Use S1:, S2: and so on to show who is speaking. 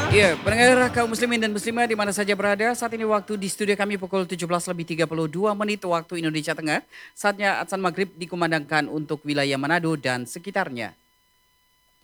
S1: Iya, pendengar kaum muslimin dan muslimah di mana saja berada, saat ini waktu di studio kami pukul 17:32 waktu Indonesia Tengah. Saatnya azan maghrib dikumandangkan untuk wilayah Manado dan sekitarnya.